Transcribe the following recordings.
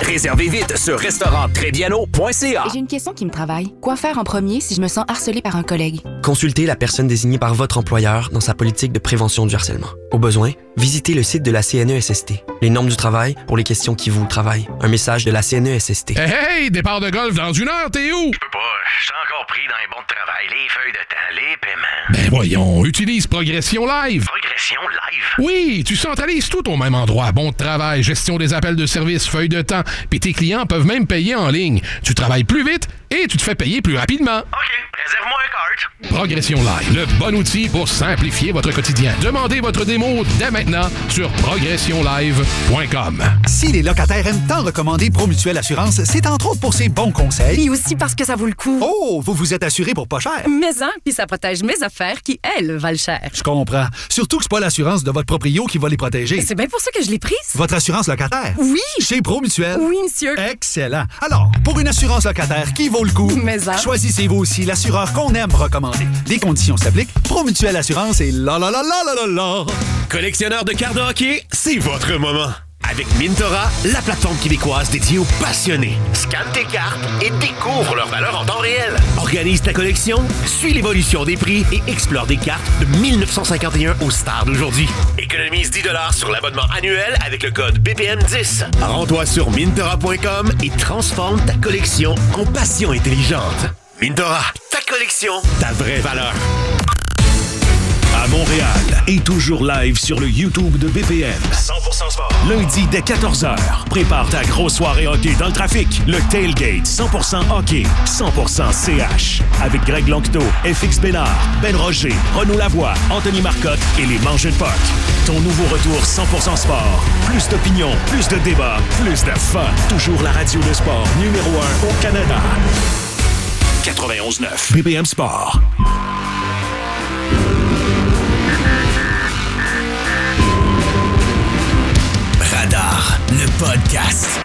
Réservez vite sur restauranttrediano.ca. J'ai une question qui me travaille. Quoi faire en premier si je me sens harcelée par un collègue? Consultez la personne désignée par votre employeur dans sa politique de prévention du harcèlement. Au besoin, visitez le site de la CNESST. Les normes du travail pour les questions qui vous travaillent. Un message de la CNESST. Hey, départ de golf dans 1 heure, t'es où? Je peux pas, je suis encore pris dans les bons de travail, les feuilles de temps, les paiements. Ben voyons, utilise Progression Live. Progression Live? Oui, tu centralises tout au même endroit. Bon de travail, gestion des appels de service, feuilles de temps, puis tes clients peuvent même payer en ligne. Tu travailles plus vite et tu te fais payer plus rapidement. OK, réserve-moi un cart. Progression Live, le bon outil pour simplifier votre quotidien. Demandez votre démo dès maintenant sur progressionlive.com. Si les locataires aiment tant recommander Promutuelle Assurance, c'est entre autres pour ses bons conseils. Et aussi parce que ça vaut le coup. Oh, vous vous êtes assuré pour pas cher. Mais hein, puis ça protège mes affaires qui, elles, valent cher. Je comprends. Surtout que c'est pas l'assurance de votre proprio qui va les protéger. C'est bien pour ça que je l'ai prise. Votre assurance locataire? Oui. Chez Promutuelle? Oui, monsieur. Excellent. Alors, pour une assurance locataire qui vaut le coup, Mais hein. choisissez-vous aussi l'assureur qu'on aime recommander. Les conditions s'appliquent. Promutuelle Assurance et la la la la la la la. Collectionneur de cartes de hockey, c'est votre moment. Avec Mintora, la plateforme québécoise dédiée aux passionnés. Scanne tes cartes et découvre leur valeur en temps réel. Organise ta collection, suis l'évolution des prix et explore des cartes de 1951 aux stars d'aujourd'hui. Économise 10 $ sur l'abonnement annuel avec le code BPM10. Rends-toi sur Mintora.com et transforme ta collection en passion intelligente. Mintora, ta collection, ta vraie valeur. À Montréal et toujours live sur le YouTube de BPM. 100% sport. Lundi dès 14h, prépare ta grosse soirée hockey dans le trafic. Le Tailgate 100% hockey, 100% CH. Avec Greg Lanctot, FX Bénard, Ben Roger, Renaud Lavoie, Anthony Marcotte et les Mangeux de Puck. Ton nouveau retour 100% sport. Plus d'opinion, plus de débats, plus de fun. Toujours la radio de sport numéro 1 au Canada. 91.9 BPM Sport. Radar, le podcast.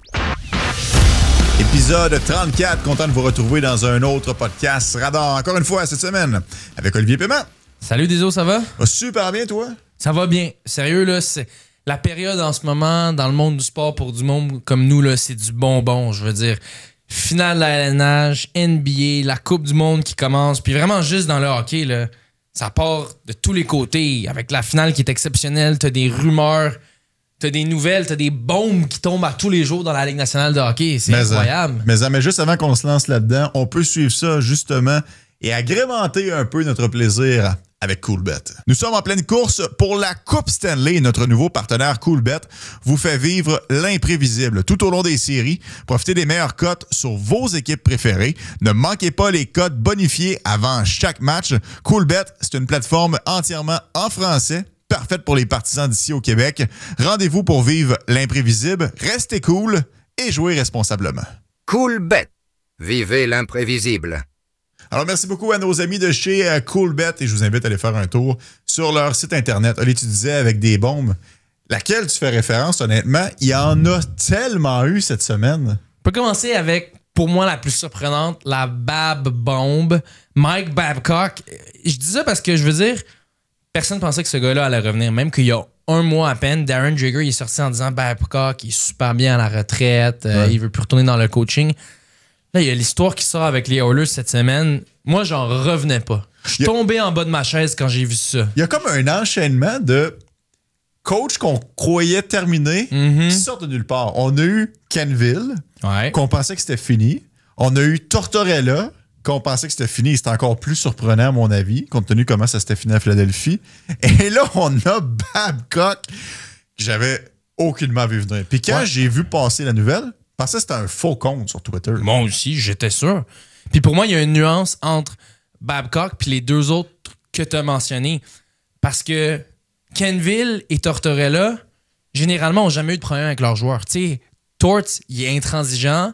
Épisode 34, content de vous retrouver dans un autre podcast Radar, encore une fois cette semaine, avec Olivier Paiement. Salut Déso, ça va? Super bien, toi? Ça va bien. Sérieux, là, c'est la période en ce moment, dans le monde du sport, pour du monde comme nous, là, c'est du bonbon, je veux dire. Finale de la LNH, NBA, la Coupe du monde qui commence, puis vraiment juste dans le hockey, là, ça part de tous les côtés. Avec la finale qui est exceptionnelle, t'as des rumeurs, t'as des nouvelles, t'as des bombes qui tombent à tous les jours dans la Ligue nationale de hockey. C'est incroyable. Mais juste avant qu'on se lance là-dedans, on peut suivre ça justement et agrémenter un peu notre plaisir avec Coolbet. Nous sommes en pleine course pour la Coupe Stanley. Notre nouveau partenaire Coolbet vous fait vivre l'imprévisible tout au long des séries. Profitez des meilleures cotes sur vos équipes préférées. Ne manquez pas les cotes bonifiées avant chaque match. Coolbet, c'est une plateforme entièrement en français, parfaite pour les partisans d'ici au Québec. Rendez-vous pour vivre l'imprévisible. Restez cool et jouez responsablement. Coolbet. Vivez l'imprévisible. Alors, merci beaucoup à nos amis de chez Coolbet et je vous invite à aller faire un tour sur leur site Internet. Oli, tu disais avec des bombes. Laquelle tu fais référence, honnêtement? Il y en a tellement eu cette semaine. On peut commencer avec, pour moi, la plus surprenante, la Bab Bomb. Mike Babcock. Je dis ça parce que, je veux dire, personne ne pensait que ce gars-là allait revenir. Même qu'il y a un mois à peine, Darren Dreger il est sorti en disant Babcock, il est super bien à la retraite, il veut plus retourner dans le coaching. Là, il y a l'histoire qui sort avec les Oilers cette semaine. Moi, j'en revenais pas. Je suis tombé en bas de ma chaise quand j'ai vu ça. Il y a comme un enchaînement de coachs qu'on croyait terminés qui sortent de nulle part. On a eu Kenville, qu'on pensait que c'était fini. On a eu Tortorella, qu'on pensait que c'était fini. C'était encore plus surprenant, à mon avis, compte tenu comment ça s'était fini à Philadelphie. Et là, on a Babcock, que j'avais aucunement vu venir. Puis quand j'ai vu passer la nouvelle, je pensais que c'était un faux compte sur Twitter. Moi aussi, j'étais sûr. Puis pour moi, il y a une nuance entre Babcock puis les deux autres que tu as mentionnés. Parce que Kenville et Tortorella, généralement, n'ont jamais eu de problème avec leurs joueurs. Tu sais, Tort, il est intransigeant,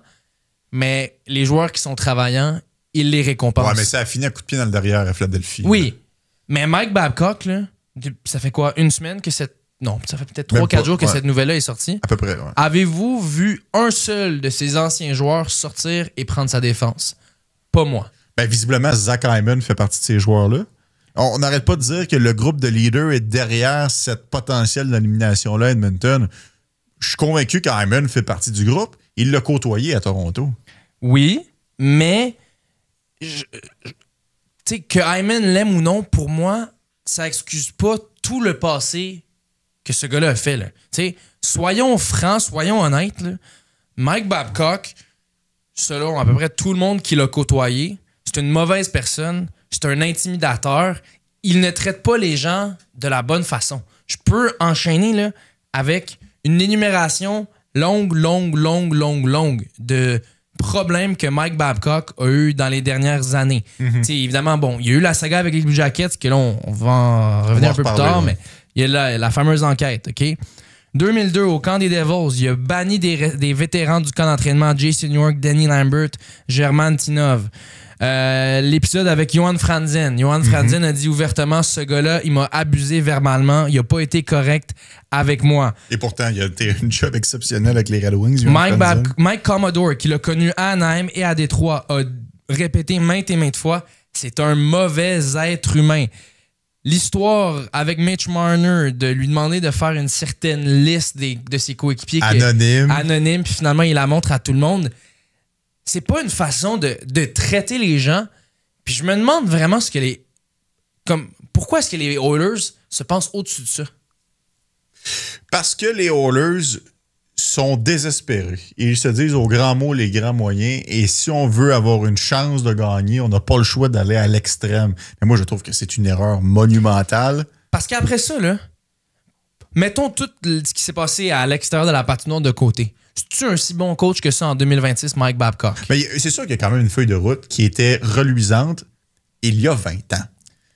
mais les joueurs qui sont travaillants, il les récompense. Ouais, mais ça a fini à coup de pied dans le derrière à Philadelphie. Oui. Mais Mike Babcock, là, ça fait quoi? Une semaine que cette... Non, ça fait peut-être 3-4 jours que cette nouvelle-là est sortie. À peu près, ouais. Avez-vous vu un seul de ces anciens joueurs sortir et prendre sa défense? Pas moi. Ben, visiblement, Zach Hyman fait partie de ces joueurs-là. On n'arrête pas de dire que le groupe de leaders est derrière cette potentielle d'élimination-là à Edmonton. Je suis convaincu qu'Hyman fait partie du groupe. il l'a côtoyé à Toronto. Oui, mais tu sais, que Hyman l'aime ou non, pour moi, ça excuse pas tout le passé que ce gars-là a fait. Là. Tu sais, soyons francs, soyons honnêtes. Là. Mike Babcock, selon à peu près tout le monde qui l'a côtoyé, c'est une mauvaise personne, c'est un intimidateur. Il ne traite pas les gens de la bonne façon. Je peux enchaîner là, avec une énumération longue de problèmes que Mike Babcock a eu dans les dernières années. Évidemment, bon, il y a eu la saga avec les Blue Jackets, que là, on va en revenir un peu plus tard, mais il y a la fameuse enquête, OK? 2002, au camp des Devils, il a banni des vétérans du camp d'entraînement, Jason York, Danny Lambert, German Tinov. L'épisode avec Johan Franzen. Johan Franzen a dit ouvertement, ce gars-là, il m'a abusé verbalement, il a pas été correct avec moi. Et pourtant, il a été un job exceptionnel avec les Red Wings. Mike Commodore, qui l'a connu à Anaheim et à Détroit, a répété maintes et maintes fois, c'est un mauvais être humain. L'histoire avec Mitch Marner, de lui demander de faire une certaine liste de ses coéquipiers anonyme, puis finalement, il la montre à tout le monde. C'est pas une façon de traiter les gens. Puis je me demande vraiment pourquoi est-ce que les Oilers se pensent au-dessus de ça? Parce que les Oilers sont désespérés. Ils se disent aux grands mots, les grands moyens. Et si on veut avoir une chance de gagner, on n'a pas le choix d'aller à l'extrême. Mais moi, je trouve que c'est une erreur monumentale. Parce qu'après ça, là, mettons tout ce qui s'est passé à l'extérieur de la patinoire de côté. C'est-tu un si bon coach que ça en 2026, Mike Babcock? Mais c'est sûr qu'il y a quand même une feuille de route qui était reluisante il y a 20 ans.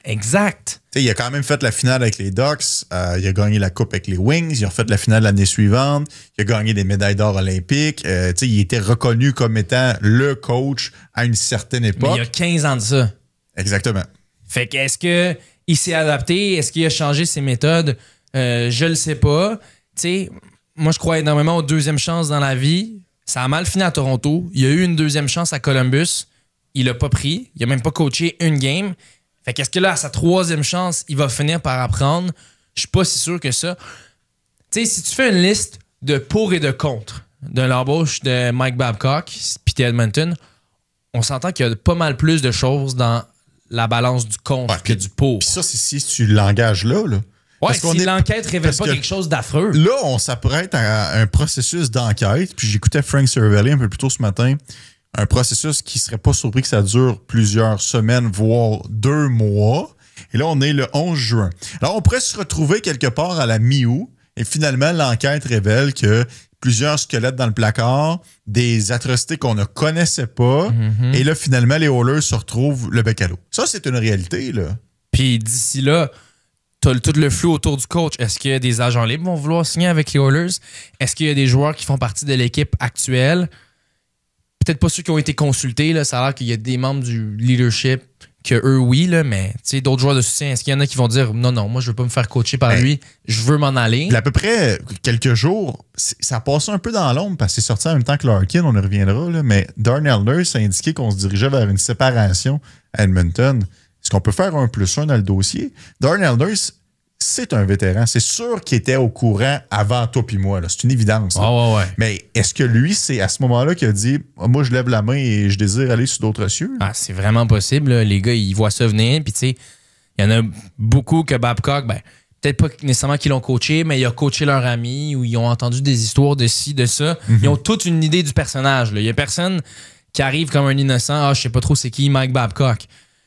Exact. T'sais, il a quand même fait la finale avec les Ducks, il a gagné la coupe avec les Wings, il a fait la finale l'année suivante, il a gagné des médailles d'or olympiques. Il était reconnu comme étant le coach à une certaine époque. Mais il y a 15 ans de ça. Exactement. Fait que est-ce qu'il s'est adapté? Est-ce qu'il a changé ses méthodes? Je le sais pas. T'sais, moi, je crois énormément aux deuxièmes chances dans la vie. Ça a mal fini à Toronto. Il y a eu une deuxième chance à Columbus. Il l'a pas pris. Il a même pas coaché une game. Fait qu'est-ce que là, à sa troisième chance, il va finir par apprendre? Je suis pas si sûr que ça. Tu sais, si tu fais une liste de pour et de contre de l'embauche de Mike Babcock puis Edmonton, on s'entend qu'il y a pas mal plus de choses dans la balance du contre que du pour. Puis ça, c'est si tu l'engages là. Ouais, si l'enquête révèle pas quelque chose d'affreux. Là, on s'apprête à un processus d'enquête. Puis j'écoutais Frank Cervelli un peu plus tôt ce matin. Un processus qui serait pas surpris que ça dure plusieurs semaines, voire 2 mois. Et là, on est le 11 juin. Alors, on pourrait se retrouver quelque part à la mi-août. Et finalement, l'enquête révèle que plusieurs squelettes dans le placard, des atrocités qu'on ne connaissait pas. Mm-hmm. Et là, finalement, les Oilers se retrouvent le bec à l'eau. Ça, c'est une réalité, là. Puis d'ici là, t'as tout le flou autour du coach. Est-ce qu'il y a des agents libres qui vont vouloir signer avec les Oilers? Est-ce qu'il y a des joueurs qui font partie de l'équipe actuelle? Peut-être pas ceux qui ont été consultés. Là. Ça a l'air qu'il y a des membres du leadership que eux, oui, là, mais d'autres joueurs de soutien, est-ce qu'il y en a qui vont dire non, moi, je veux pas me faire coacher par lui, je veux m'en aller? Il y a à peu près quelques jours, ça a passé un peu dans l'ombre parce que c'est sorti en même temps que Larkin, on y reviendra, là, mais Darnell Nurse a indiqué qu'on se dirigeait vers une séparation à Edmonton. Est-ce qu'on peut faire un +1 dans le dossier? Darnell Nurse, c'est un vétéran. C'est sûr qu'il était au courant avant toi puis moi. Là. C'est une évidence. Oh, ouais. Mais est-ce que lui, c'est à ce moment-là qu'il a dit « Moi, je lève la main et je désire aller sur d'autres cieux? » C'est vraiment possible. Là. Les gars, ils voient ça venir. Puis, tu sais, il y en a beaucoup que Babcock, peut-être pas nécessairement qu'ils l'ont coaché, mais ils ont coaché leur ami ou ils ont entendu des histoires de ci, de ça. Mm-hmm. Ils ont toute une idée du personnage. Il y a personne qui arrive comme un innocent. Je sais pas trop c'est qui Mike Babcock.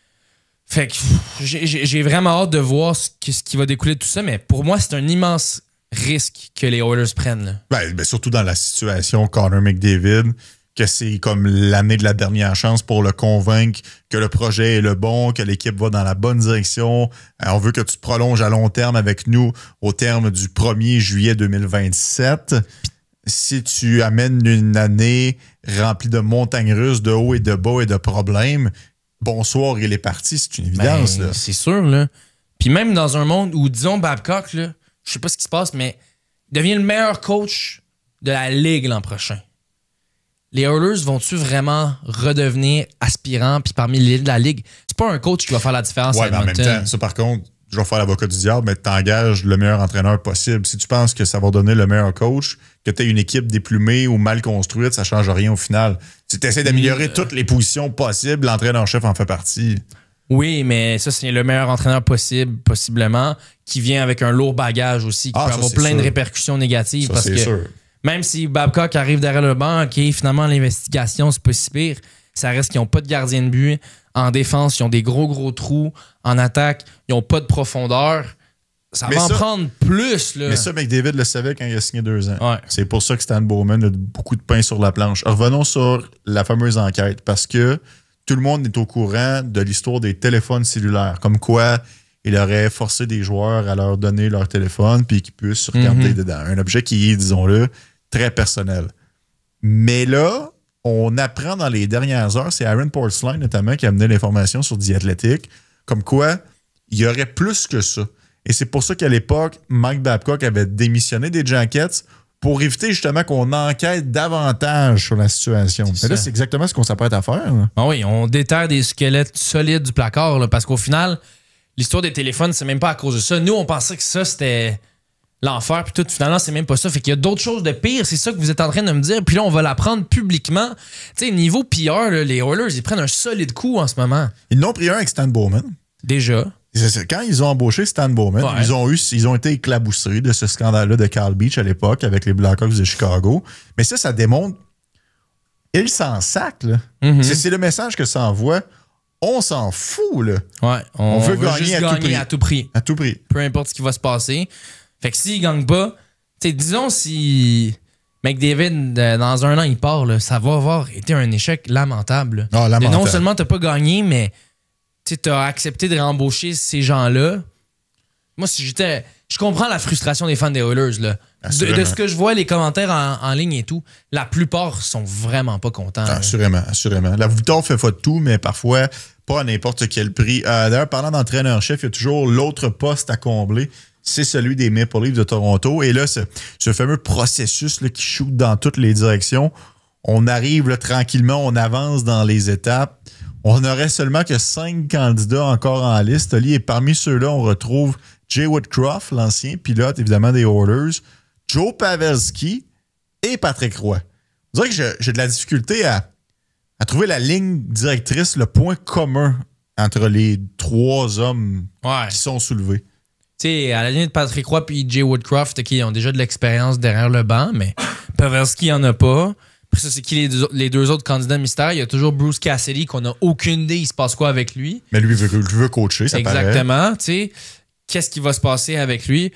Fait que j'ai vraiment hâte de voir ce qui va découler de tout ça, mais pour moi, c'est un immense risque que les Oilers prennent. Là. Surtout dans la situation Connor McDavid, que c'est comme l'année de la dernière chance pour le convaincre que le projet est le bon, que l'équipe va dans la bonne direction. On veut que tu te prolonges à long terme avec nous au terme du 1er juillet 2027. Si tu amènes une année remplie de montagnes russes, de hauts et de bas et de problèmes, bonsoir, il est parti, c'est une évidence. Là. C'est sûr, là. Puis même dans un monde où, disons, Babcock, là, je sais pas ce qui se passe, mais il devient le meilleur coach de la Ligue l'an prochain. Les Oilers vont-tu vraiment redevenir aspirants puis parmi les de la Ligue? C'est pas un coach qui va faire la différence à Edmonton. En même temps, ça par contre, je vais faire l'avocat du diable, mais tu engages le meilleur entraîneur possible. Si tu penses que ça va donner le meilleur coach, que tu aies une équipe déplumée ou mal construite, ça ne change rien au final. Si tu essaies d'améliorer toutes les positions possibles, l'entraîneur-chef en fait partie. Oui, mais ça, c'est le meilleur entraîneur possible, possiblement, qui vient avec un lourd bagage aussi, qui peut avoir plein de répercussions négatives. Ça, parce que sûr. même si Babcock arrive derrière le banc, OK, finalement, l'investigation, c'est pas si pire, ça reste qu'ils n'ont pas de gardien de but. En défense, ils ont des gros trous. En attaque, ils n'ont pas de profondeur. Ça va en prendre plus. Là. Mais ça, McDavid le savait quand il a signé 2 ans. Ouais. C'est pour ça que Stan Bowman a beaucoup de pain sur la planche. Revenons sur la fameuse enquête, parce que tout le monde est au courant de l'histoire des téléphones cellulaires. Comme quoi, il aurait forcé des joueurs à leur donner leur téléphone puis qu'ils puissent regarder dedans. Un objet qui est, disons-le, très personnel. Mais là, on apprend dans les dernières heures, c'est Aaron Portzline notamment qui a amené l'information sur The Athletic, comme quoi il y aurait plus que ça. Et c'est pour ça qu'à l'époque, Mike Babcock avait démissionné des Jackets pour éviter justement qu'on enquête davantage sur la situation. Mais là, c'est exactement ce qu'on s'apprête à faire. Ah oui, on déterre des squelettes solides du placard, là, parce qu'au final, l'histoire des téléphones, c'est même pas à cause de ça. Nous, on pensait que ça, c'était l'enfer, puis tout, finalement, c'est même pas ça. Fait qu'il y a d'autres choses de pire, c'est ça que vous êtes en train de me dire, puis là, on va l'apprendre publiquement. Tu sais, niveau PR, là, les Oilers, ils prennent un solide coup en ce moment. Ils n'ont pris un avec Stan Bowman. Déjà. Quand ils ont embauché Stan Bowman, ils ont été éclaboussés de ce scandale-là de Carl Beach à l'époque avec les Blackhawks de Chicago. Mais ça démontre... Ils s'en sacent, là. C'est le message que ça envoie. On s'en fout, là. Ouais, on veut gagner à tout prix. À tout prix. Peu importe ce qui va se passer. Fait que s'il gagne pas, disons si McDavid, dans 1 an, il part, là, ça va avoir été un échec lamentable. Ah, lamentable. Non seulement t'as pas gagné, mais t'as accepté de réembaucher ces gens-là. Moi, si j'étais... Je comprends la frustration des fans des Oilers, là. De ce que je vois, les commentaires en ligne et tout, la plupart sont vraiment pas contents. Assurément. La victoire fait de tout, mais parfois pas à n'importe quel prix. D'ailleurs, parlant d'entraîneur-chef, il y a toujours l'autre poste à combler. C'est celui des Maple Leafs de Toronto. Et là, ce fameux processus là, qui shoot dans toutes les directions, on arrive là, tranquillement, on avance dans les étapes. On n'aurait seulement que 5 candidats encore en liste, Oli, et parmi ceux-là, on retrouve Jay Woodcroft, l'ancien pilote, évidemment, des Oilers, Joe Pavelski et Patrick Roy. Je dirais que j'ai de la difficulté à trouver la ligne directrice, le point commun entre les 3 hommes qui sont soulevés. Tu sais, à la ligne de Patrick Roy et Jay Woodcroft, qui ont déjà de l'expérience derrière le banc, mais Pavelski n'en a pas. Puis ça, c'est qui les 2 autres candidats mystères? Il y a toujours Bruce Cassidy, qu'on n'a aucune idée, il se passe quoi avec lui. Mais lui veut coacher, ça paraît. Exactement, tu sais. Qu'est-ce qui va se passer avec lui?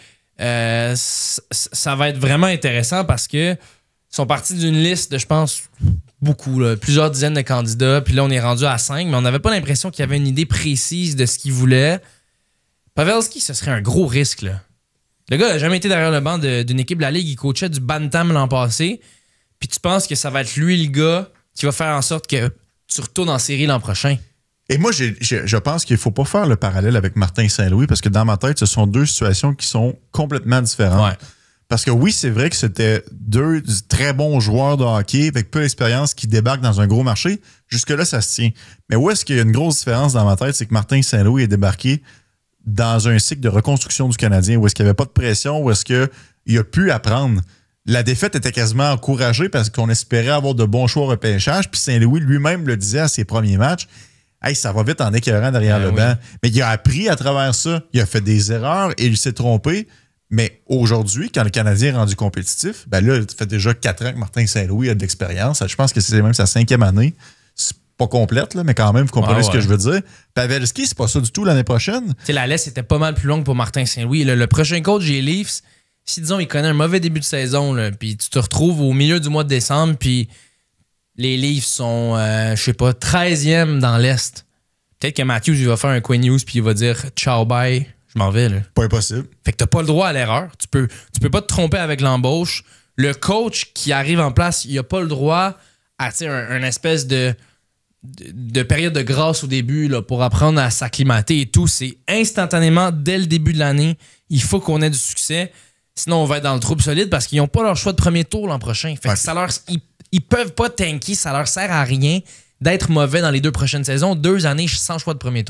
Ça va être vraiment intéressant parce que ils sont partis d'une liste de, je pense, beaucoup, là, plusieurs dizaines de candidats. Puis là, on est rendu à 5, mais on n'avait pas l'impression qu'il y avait une idée précise de ce qu'il voulait. Pavelski, ce serait un gros risque, là. Le gars n'a jamais été derrière le banc d'une équipe de la Ligue. Il coachait du Bantam l'an passé. Puis tu penses que ça va être lui, le gars, qui va faire en sorte que tu retournes en série l'an prochain. Et moi, je pense qu'il ne faut pas faire le parallèle avec Martin Saint-Louis parce que dans ma tête, ce sont 2 situations qui sont complètement différentes. Ouais. Parce que oui, c'est vrai que c'était 2 très bons joueurs de hockey avec peu d'expérience qui débarquent dans un gros marché. Jusque-là, ça se tient. Mais où est-ce qu'il y a une grosse différence dans ma tête, c'est que Martin Saint-Louis est débarqué dans un cycle de reconstruction du Canadien où est-ce qu'il n'y avait pas de pression, où est-ce qu'il a pu apprendre. La défaite était quasiment encouragée parce qu'on espérait avoir de bons choix au repêchage. Puis Saint-Louis lui-même le disait à ses premiers matchs. Hey, ça va vite en écœurant derrière le banc. Mais il a appris à travers ça. Il a fait des erreurs et il s'est trompé. Mais aujourd'hui, quand le Canadien est rendu compétitif, ben là, ça fait déjà 4 ans que Martin Saint-Louis a de l'expérience. Je pense que c'est même sa 5e année. C'est pas complète, là, mais quand même, vous comprenez ce que je veux dire. Pavelski, c'est pas ça du tout l'année prochaine. T'sais, la laisse était pas mal plus longue pour Martin Saint-Louis. Le prochain coach des Leafs, si disons il connaît un mauvais début de saison, puis tu te retrouves au milieu du mois de décembre, puis les Leafs sont, 13e dans l'Est. Peut-être que Matthews, il va faire un Quinn Hughes puis il va dire « Ciao, bye, je m'en vais. » Pas impossible. Fait que t'as pas le droit à l'erreur. Tu peux pas te tromper avec l'embauche. Le coach qui arrive en place, il a pas le droit à un espèce de période de grâce au début là, pour apprendre à s'acclimater et tout. C'est instantanément, dès le début de l'année, il faut qu'on ait du succès. Sinon, on va être dans le trouble solide parce qu'ils n'ont pas leur choix de premier tour l'an prochain. Fait que ils peuvent pas tanker, ça leur sert à rien d'être mauvais dans les 2 prochaines saisons. 2 années sans choix de premier tour.